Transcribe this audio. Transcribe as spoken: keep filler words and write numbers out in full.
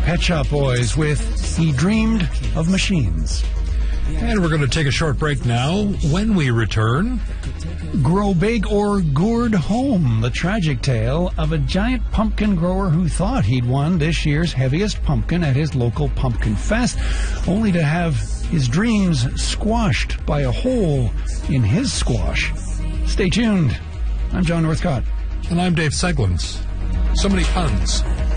Pet Shop Boys with He Dreamed of Machines. And we're going to take a short break now. When we return, Grow Big or Gourd Home, the tragic tale of a giant pumpkin grower who thought he'd won this year's heaviest pumpkin at his local pumpkin fest, only to have his dreams squashed by a hole in his squash. Stay tuned. I'm John Northcott. and I'm Dave Seglins. So many puns.